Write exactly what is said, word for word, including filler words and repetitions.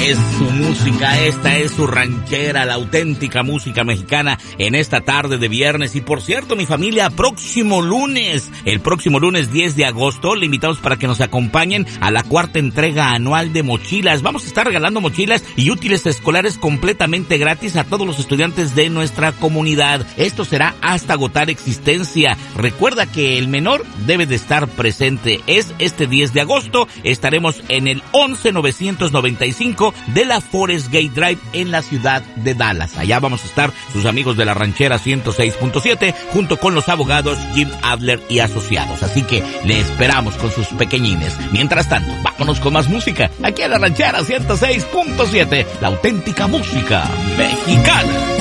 es su música, esta es su ranchera, la auténtica música mexicana en esta tarde de viernes. Y por cierto, mi familia, próximo lunes, el próximo lunes diez de agosto, le invitamos para que nos acompañen a la cuarta entrega anual de mochilas. Vamos a estar regalando mochilas y útiles escolares completamente gratis a todos los estudiantes de nuestra comunidad. Esto será hasta agotar existencia. Recuerda que el menor debe de estar presente. Es este diez de agosto, estaremos en el once novecientos noventa y cinco de la Forest Gate Drive en la ciudad de Dallas. Allá vamos a estar sus amigos de la ranchera ciento seis punto siete junto con los abogados Jim Adler y asociados. Así que le esperamos con sus pequeñines. Mientras tanto, vámonos con más música aquí a la ranchera ciento seis punto siete, la auténtica música mexicana.